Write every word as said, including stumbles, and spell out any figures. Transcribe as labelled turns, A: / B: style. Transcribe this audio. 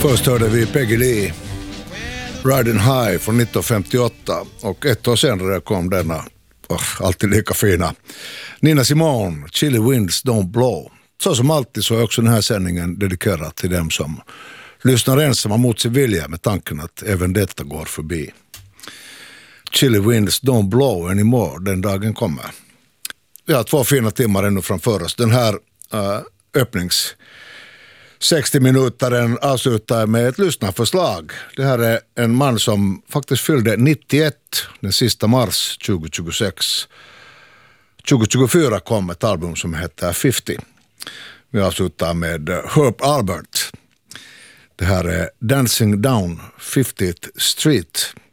A: Först hörde vi Peggy Lee, Riding High från nittonhundrafemtioåtta, och ett år senare kom denna, oh, alltid lika fina, Nina Simone, Chilly Winds Don't Blow. Så som alltid så är också den här sändningen dedikerad till dem som lyssnar ensamma mot sin vilja med tanken att även detta går förbi. Chilly Winds Don't Blow anymore, den dagen kommer. Vi har två fina timmar ännu framför oss. Den här uh, öppnings sextio minutaren avslutar med ett lyssnarförslag. Det här är en man som faktiskt fyllde nittioett den sista mars tjugohundratjugosex. tjugohundratjugofyra kom ett album som heter femtio. Vi avslutar med Herb Alpert. Det här är Dancing Down fiftieth Street.